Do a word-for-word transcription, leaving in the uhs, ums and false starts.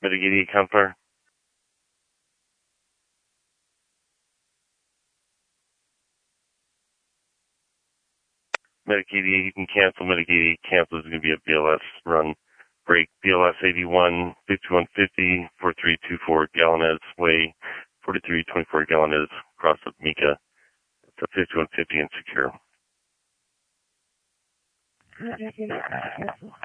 Mitigate counselor. Medicaid, you can cancel. Medicaid cancel is going to be a B L S run break. B L S eighty-one, fifty-one fifty, forty-three twenty-four Galanez Way, forty-three twenty-four Galanez, across of Mika. It's a fifty-one fifty and secure.